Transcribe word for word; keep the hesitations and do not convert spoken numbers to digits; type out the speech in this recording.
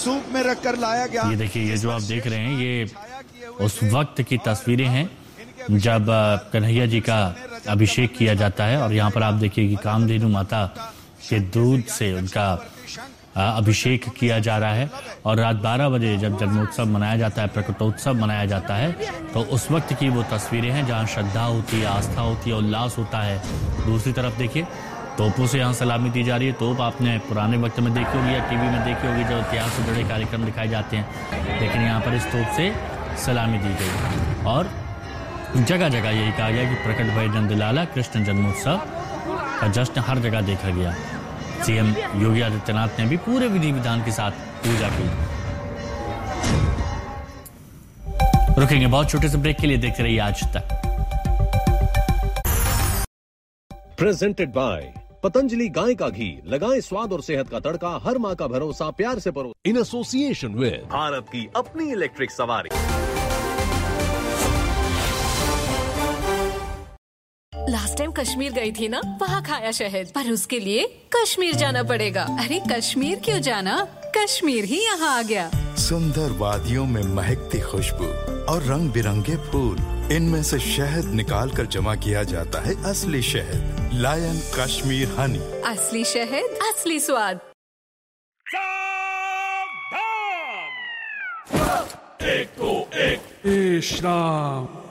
Soup में रखकर लाया गया। ये देखिए, ये जो आप देख रहे हैं ये उस वक्त की तस्वीरें हैं जब कन्हैया जी का अभिषेक किया जाता है। और यहाँ पर आप देखिए कि कामधेनु माता के दूध से उनका अभिषेक किया जा रहा है। और रात बारह बजे जब जन्मोत्सव मनाया जाता है, प्रकटोत्सव मनाया जाता है, तो उस वक्त की वो तस्वीरें हैं जहाँ श्रद्धा होती है, आस्था होती है, उल्लास होता है। दूसरी तरफ देखिए, तोपों से यहाँ सलामी दी जा रही है। तोप आपने पुराने वक्त में देखी होगी या टीवी में देखी होगी, जो इतिहास से जुड़े कार्यक्रम दिखाए जाते हैं, लेकिन यहाँ पर इस तोप से सलामी दी गई। और जगह जगह यही कहा गया कि प्रकट भय नंदलाला, कृष्ण जन्मोत्सव का जश्न हर जगह देखा गया। सीएम योगी आदित्यनाथ ने भी पूरे विधि विधान के साथ पूजा की। रुकेंगे बहुत छोटे से ब्रेक के लिए, देखते रहिए आज तक। प्रेजेंटेड बाय पतंजलि गाय का घी, लगाएं स्वाद और सेहत का तड़का, हर माँ का भरोसा, प्यार से परो। इन एसोसिएशन विद भारत की अपनी इलेक्ट्रिक सवारी। लास्ट टाइम कश्मीर गई थी ना, वहाँ खाया शहद, पर उसके लिए कश्मीर जाना पड़ेगा। अरे कश्मीर क्यों जाना, कश्मीर ही यहाँ आ गया। सुंदर वादियों में महकती खुशबू और रंग बिरंगे फूल, इनमें से शहद निकाल कर जमा किया जाता है असली शहद, लायन कश्मीर हनी। असली शहद, असली स्वाद। एक को एक, श्राम